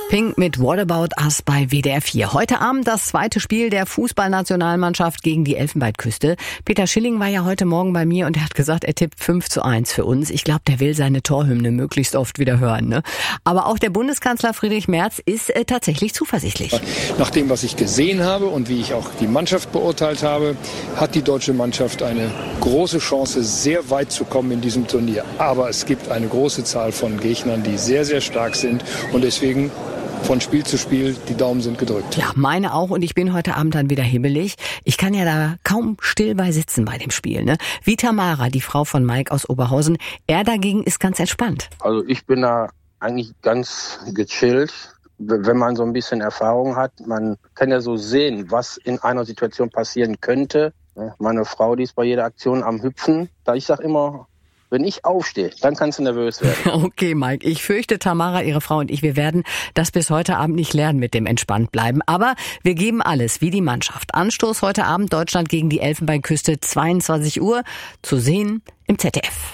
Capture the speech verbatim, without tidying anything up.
Pink mit What About Us bei W D R vier. Heute Abend das zweite Spiel der Fußballnationalmannschaft gegen die Elfenbeinküste. Peter Schilling war ja heute Morgen bei mir und er hat gesagt, er tippt fünf zu eins für uns. Ich glaube, der will seine Torhymne möglichst oft wieder hören. Ne? Aber auch der Bundeskanzler Friedrich Merz ist äh, tatsächlich zuversichtlich. Nach dem, was ich gesehen habe und wie ich auch die Mannschaft beurteilt habe, hat die deutsche Mannschaft eine große Chance, sehr weit zu kommen in diesem Turnier. Aber es gibt eine große Zahl von Gegnern, die sehr, sehr stark sind und deswegen von Spiel zu Spiel, die Daumen sind gedrückt. Ja, meine auch und ich bin heute Abend dann wieder hibbelig. Ich kann ja da kaum still bei sitzen bei dem Spiel. Ne? Wie Tamara, die Frau von Mike aus Oberhausen, er dagegen ist ganz entspannt. Also ich bin da eigentlich ganz gechillt, wenn man so ein bisschen Erfahrung hat. Man kann ja so sehen, was in einer Situation passieren könnte. Meine Frau, die ist bei jeder Aktion am Hüpfen. Da ich sage immer, wenn ich aufstehe, dann kannst du nervös werden. Okay, Mike. Ich fürchte, Tamara, ihre Frau und ich, wir werden das bis heute Abend nicht lernen mit dem entspannt bleiben. Aber wir geben alles, wie die Mannschaft. Anstoß heute Abend Deutschland gegen die Elfenbeinküste, zweiundzwanzig Uhr, zu sehen im Z D F.